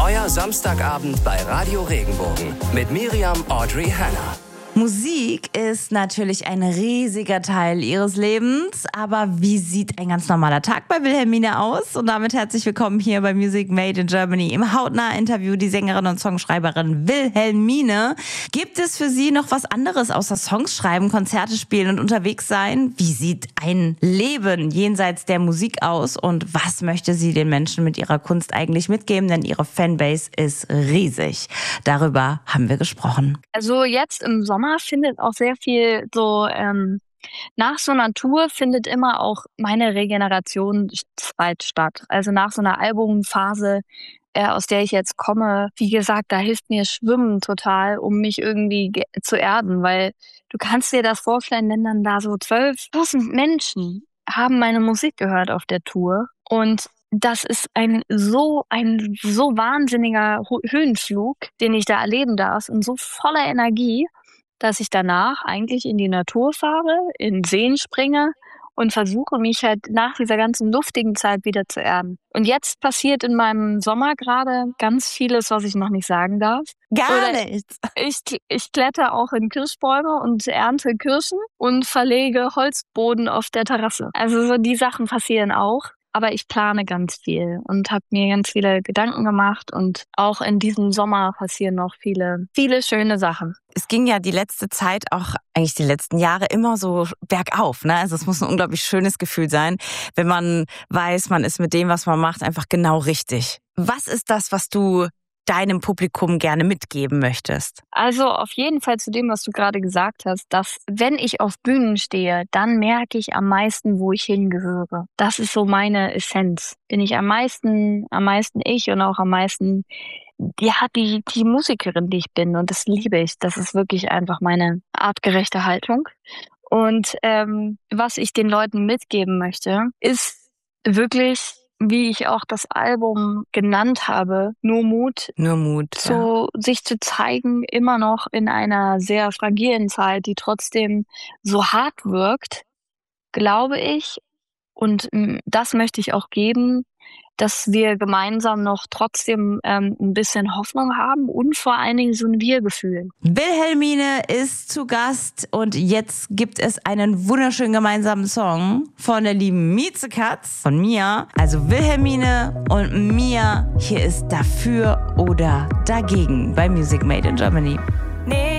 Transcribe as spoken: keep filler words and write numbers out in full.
Neuer Samstagabend bei Radio Regenbogen mit Miriam Audrey Hanna. Musik ist natürlich ein riesiger Teil ihres Lebens, aber wie sieht ein ganz normaler Tag bei Wilhelmine aus? Und damit herzlich willkommen hier bei Music Made in Germany im hautnahen Interview die Sängerin und Songschreiberin Wilhelmine. Gibt es für Sie noch was anderes außer Songs schreiben, Konzerte spielen und unterwegs sein? Wie sieht ein Leben jenseits der Musik aus und was möchte sie den Menschen mit ihrer Kunst eigentlich mitgeben? Denn ihre Fanbase ist riesig. Darüber haben wir gesprochen. Also jetzt im Sommer findet auch sehr viel so, ähm, nach so einer Tour findet immer auch meine Regenerationszeit statt. Also nach so einer Albumphase, äh, aus der ich jetzt komme, wie gesagt, da hilft mir Schwimmen total, um mich irgendwie ge- zu erden, weil du kannst dir das vorstellen, wenn dann da so zwölftausend Menschen haben meine Musik gehört auf der Tour und das ist ein so, ein so wahnsinniger Ho- Höhenflug, den ich da erleben darf und so voller Energie, dass ich danach eigentlich in die Natur fahre, in Seen springe und versuche, mich halt nach dieser ganzen luftigen Zeit wieder zu erden. Und jetzt passiert in meinem Sommer gerade ganz vieles, was ich noch nicht sagen darf. Gar Oder nichts. Ich, ich kletter auch in Kirschbäume und ernte Kirschen und verlege Holzboden auf der Terrasse. Also so die Sachen passieren auch. Aber ich plane ganz viel und habe mir ganz viele Gedanken gemacht und auch in diesem Sommer passieren noch viele, viele schöne Sachen. Es ging ja die letzte Zeit, auch eigentlich die letzten Jahre, immer so bergauf, ne? Also es muss ein unglaublich schönes Gefühl sein, wenn man weiß, man ist mit dem, was man macht, einfach genau richtig. Was ist das, was du deinem Publikum gerne mitgeben möchtest? Also auf jeden Fall zu dem, was du gerade gesagt hast, dass wenn ich auf Bühnen stehe, dann merke ich am meisten, wo ich hingehöre. Das ist so meine Essenz. Bin ich am meisten, am meisten ich und auch am meisten, ja, die, die Musikerin, die ich bin. Und das liebe ich. Das ist wirklich einfach meine artgerechte Haltung. Und ähm, was ich den Leuten mitgeben möchte, ist wirklich, wie ich auch das Album genannt habe, nur Mut, Nur Mut. Ja. zu sich zu zeigen, immer noch in einer sehr fragilen Zeit, die trotzdem so hart wirkt, glaube ich. Und mm, das möchte ich auch geben, dass wir gemeinsam noch trotzdem ähm, ein bisschen Hoffnung haben und vor allen Dingen so ein Wir-Gefühl. Wilhelmine ist zu Gast und jetzt gibt es einen wunderschönen gemeinsamen Song von der lieben Miezekatz, von Mia. Also Wilhelmine und Mia, hier ist Dafür oder Dagegen bei Music Made in Germany. Nee.